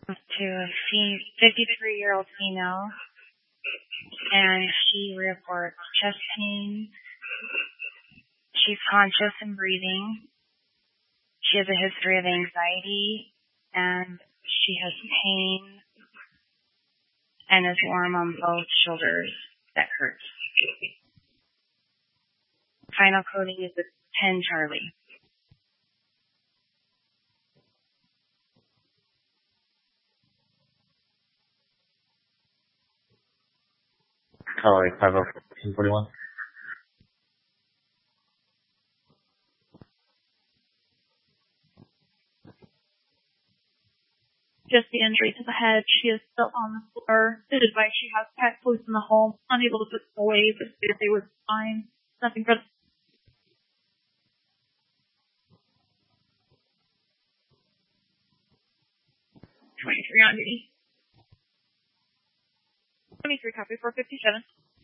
to a 53-year-old female, and she reports chest pain. She's conscious and breathing. She has a history of anxiety, and she has pain and is warm on both shoulders that hurt. Final coding is a 10 Charlie. Charlie 504-41. Just the injury to the head. She is still on the floor. It advised she has pet police in the home, unable to put them away, but they was fine. Nothing for 23 on duty. 23 copy 457.